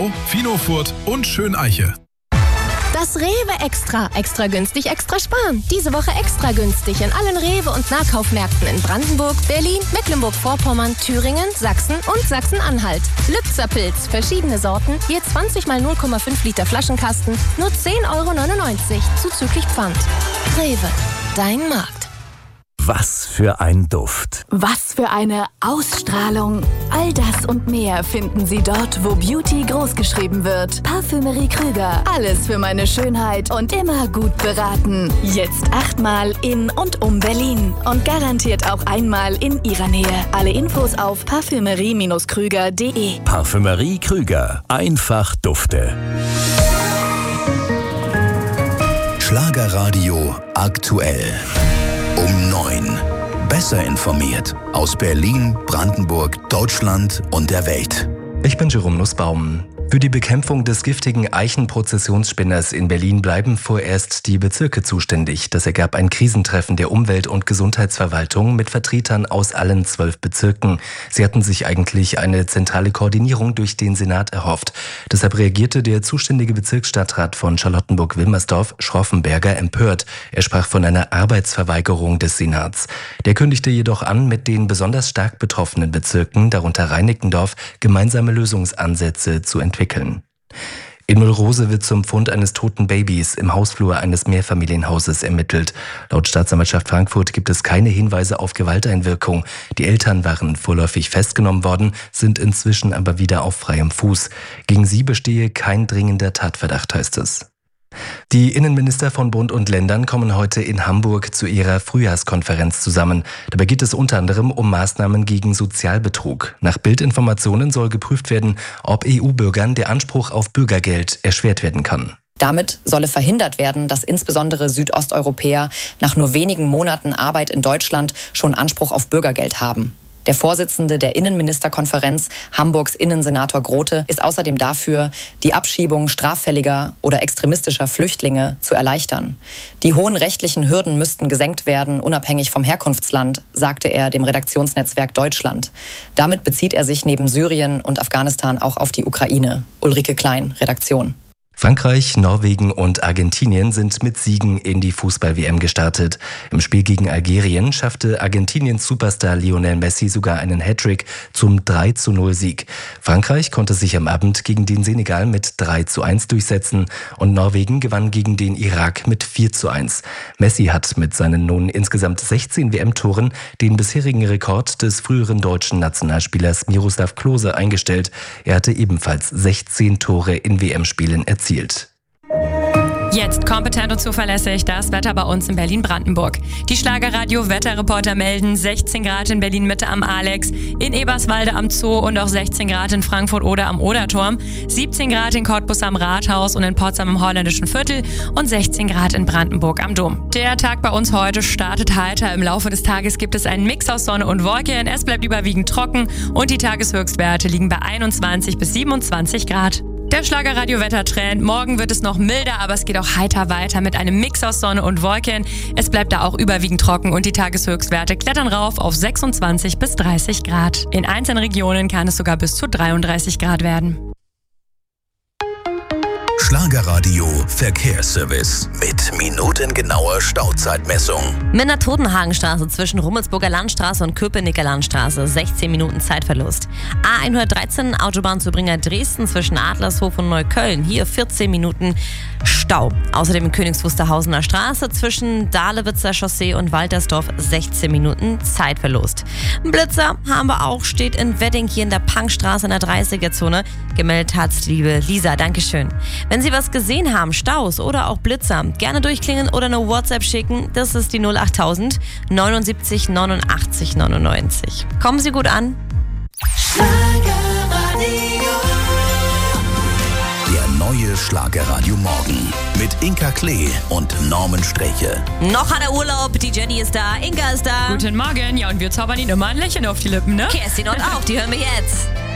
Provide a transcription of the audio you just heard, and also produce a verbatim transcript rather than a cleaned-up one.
Blau, Finofurt und Schöneiche. Das Rewe Extra. Extra günstig, extra sparen. Diese Woche extra günstig in allen Rewe- und Nahkaufmärkten in Brandenburg, Berlin, Mecklenburg-Vorpommern, Thüringen, Sachsen und Sachsen-Anhalt. Lübzer Pilz, verschiedene Sorten, je zwanzig mal null Komma fünf Liter Flaschenkasten, nur zehn Euro neunundneunzig, zuzüglich Pfand. Rewe, dein Markt. Was für ein Duft. Was für eine Ausstrahlung. All das und mehr finden Sie dort, wo Beauty großgeschrieben wird. Parfümerie Krüger. Alles für meine Schönheit und immer gut beraten. Jetzt achtmal in und um Berlin. Und garantiert auch einmal in Ihrer Nähe. Alle Infos auf parfümerie Krüger punkt de. Parfümerie Krüger. Einfach Dufte. Schlagerradio aktuell. Um neun. Besser informiert aus Berlin, Brandenburg, Deutschland und der Welt. Ich bin Jerome Nussbaum. Für die Bekämpfung des giftigen Eichenprozessionsspinners in Berlin bleiben vorerst die Bezirke zuständig. Das ergab ein Krisentreffen der Umwelt- und Gesundheitsverwaltung mit Vertretern aus allen zwölf Bezirken. Sie hatten sich eigentlich eine zentrale Koordinierung durch den Senat erhofft. Deshalb reagierte der zuständige Bezirksstadtrat von Charlottenburg-Wilmersdorf, Schroffenberger, empört. Er sprach von einer Arbeitsverweigerung des Senats. Der kündigte jedoch an, mit den besonders stark betroffenen Bezirken, darunter Reinickendorf, gemeinsame Lösungsansätze zu entwickeln. In Müllrose wird zum Fund eines toten Babys im Hausflur eines Mehrfamilienhauses ermittelt. Laut Staatsanwaltschaft Frankfurt gibt es keine Hinweise auf Gewalteinwirkung. Die Eltern waren vorläufig festgenommen worden, sind inzwischen aber wieder auf freiem Fuß. Gegen sie bestehe kein dringender Tatverdacht, heißt es. Die Innenminister von Bund und Ländern kommen heute in Hamburg zu ihrer Frühjahrskonferenz zusammen. Dabei geht es unter anderem um Maßnahmen gegen Sozialbetrug. Nach Bildinformationen soll geprüft werden, ob E U-Bürgern der Anspruch auf Bürgergeld erschwert werden kann. Damit solle verhindert werden, dass insbesondere Südosteuropäer nach nur wenigen Monaten Arbeit in Deutschland schon Anspruch auf Bürgergeld haben. Der Vorsitzende der Innenministerkonferenz, Hamburgs Innensenator Grote, ist außerdem dafür, die Abschiebung straffälliger oder extremistischer Flüchtlinge zu erleichtern. Die hohen rechtlichen Hürden müssten gesenkt werden, unabhängig vom Herkunftsland, sagte er dem Redaktionsnetzwerk Deutschland. Damit bezieht er sich neben Syrien und Afghanistan auch auf die Ukraine. Ulrike Klein, Redaktion. Frankreich, Norwegen und Argentinien sind mit Siegen in die Fußball-W M gestartet. Im Spiel gegen Algerien schaffte Argentiniens Superstar Lionel Messi sogar einen Hattrick zum drei zu null Sieg. Frankreich konnte sich am Abend gegen den Senegal mit drei zu eins durchsetzen und Norwegen gewann gegen den Irak mit vier zu eins. Messi hat mit seinen nun insgesamt sechzehn W M-Toren den bisherigen Rekord des früheren deutschen Nationalspielers Miroslav Klose eingestellt. Er hatte ebenfalls sechzehn Tore in W M-Spielen erzielt. Jetzt kompetent und zuverlässig das Wetter bei uns in Berlin-Brandenburg. Die Schlagerradio-Wetterreporter melden sechzehn Grad in Berlin-Mitte am Alex, in Eberswalde am Zoo und auch sechzehn Grad in Frankfurt oder am Oderturm, siebzehn Grad in Cottbus am Rathaus und in Potsdam im Holländischen Viertel und sechzehn Grad in Brandenburg am Dom. Der Tag bei uns heute startet heiter. Im Laufe des Tages gibt es einen Mix aus Sonne und Wolken. Es bleibt überwiegend trocken und die Tageshöchstwerte liegen bei einundzwanzig bis siebenundzwanzig Grad. Der Schlagerradio-Wettertrend. Morgen wird es noch milder, aber es geht auch heiter weiter mit einem Mix aus Sonne und Wolken. Es bleibt da auch überwiegend trocken und die Tageshöchstwerte klettern rauf auf sechsundzwanzig bis dreißig Grad. In einzelnen Regionen kann es sogar bis zu dreiunddreißig Grad werden. Schlagerradio Verkehrsservice mit minutengenauer Stauzeitmessung. Mit der Totenhagenstraße zwischen Rummelsburger Landstraße und Köpenicker Landstraße sechzehn Minuten Zeitverlust. A hundertdreizehn Autobahnzubringer Dresden zwischen Adlershof und Neukölln. Hier vierzehn Minuten Stau. Außerdem in Königs Wusterhausener Straße zwischen Dahlewitzer Chaussee und Waltersdorf sechzehn Minuten Zeitverlust. Ein Blitzer haben wir auch, steht in Wedding hier in der Punkstraße in der dreißiger-Zone. Gemeldet hat's liebe Lisa, Dankeschön. Wenn Sie was gesehen haben, Staus oder auch Blitzer, gerne durchklingen oder eine WhatsApp schicken. Das ist die null achttausend neunundsiebzig neunundachtzig neunundneunzig. Kommen Sie gut an. Der neue Schlagerradio Morgen mit Inka Klee und Norman Streche. Noch hat er Urlaub, die Jenny ist da, Inka ist da. Guten Morgen, ja, und wir zaubern Ihnen immer ein Lächeln auf die Lippen, ne? Kerstin und auch, die hören wir jetzt.